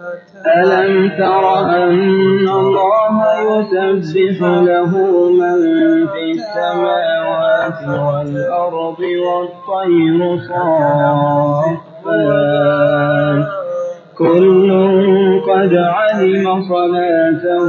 ألم تر أن الله يسبح له من في السماوات والأرض والطير صافات كل قد علم صلاته